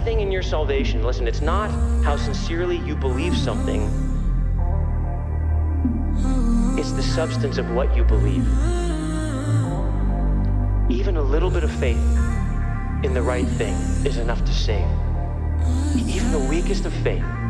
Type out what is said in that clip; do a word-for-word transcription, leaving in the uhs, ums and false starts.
thing in your salvation, listen, it's not how sincerely you believe something. It's the substance of what you believe. Even a little bit of faith in the right thing is enough to save. Even the weakest of faith